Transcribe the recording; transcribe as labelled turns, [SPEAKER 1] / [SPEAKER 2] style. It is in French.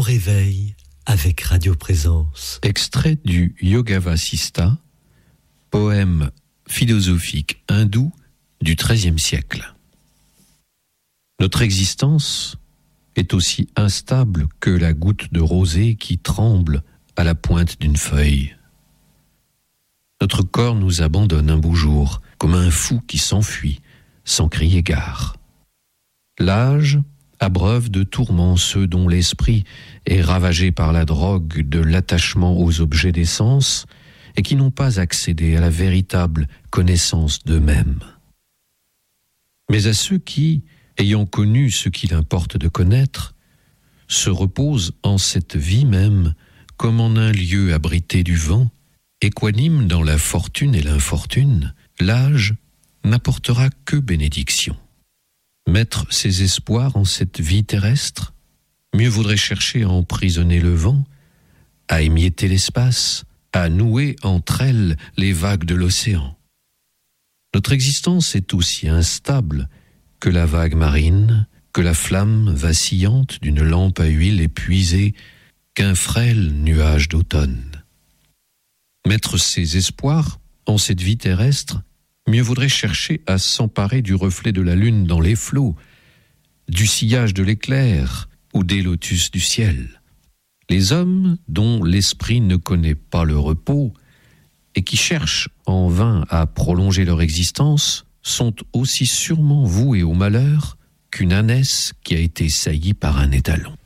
[SPEAKER 1] réveil avec Radio Présence.
[SPEAKER 2] Extrait du Yoga Vasista, poème philosophique hindou du XIIIe siècle. Notre existence est aussi instable que la goutte de rosée qui tremble à la pointe d'une feuille. Notre corps nous abandonne un beau jour, comme un fou qui s'enfuit, sans crier gare. L'âge abreuve de tourments ceux dont l'esprit est ravagé par la drogue de l'attachement aux objets des sens et qui n'ont pas accédé à la véritable connaissance d'eux-mêmes. Mais à ceux qui, ayant connu ce qu'il importe de connaître, se reposent en cette vie même comme en un lieu abrité du vent, équanime dans la fortune et l'infortune, l'âge n'apportera que bénédiction. Mettre ses espoirs en cette vie terrestre, mieux vaudrait chercher à emprisonner le vent, à émietter l'espace, à nouer entre elles les vagues de l'océan. Notre existence est aussi instable que la vague marine, que la flamme vacillante d'une lampe à huile épuisée, qu'un frêle nuage d'automne. Mettre ses espoirs en cette vie terrestre, mieux vaudrait chercher à s'emparer du reflet de la lune dans les flots, du sillage de l'éclair ou des lotus du ciel. Les hommes dont l'esprit ne connaît pas le repos et qui cherchent en vain à prolonger leur existence sont aussi sûrement voués au malheur qu'une ânesse qui a été saillie par un étalon.